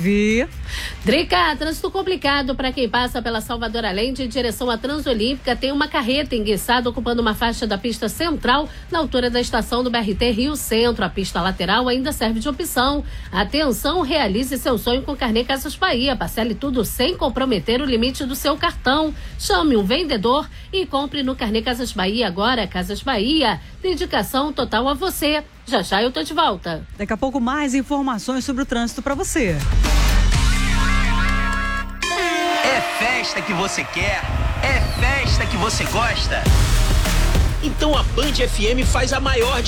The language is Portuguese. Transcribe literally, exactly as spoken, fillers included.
Vivi. Drica, trânsito complicado para quem passa pela Salvador Allende em direção à Transolímpica. Tem uma carreta enguiçada ocupando uma faixa da pista central na altura da estação do B R T Rio Centro. A pista lateral ainda serve de opção. Atenção, realize seu sonho com Carnê Casas Bahia. Parcele tudo sem comprometer o limite do seu cartão. Chame um vendedor e compre no Carnê Casas Bahia agora. Casas Bahia, dedicação total a você. Já já eu tô de volta. Daqui a pouco mais informações sobre o trânsito para você. É festa que você quer? É festa que você gosta? Então a Band F M faz a maior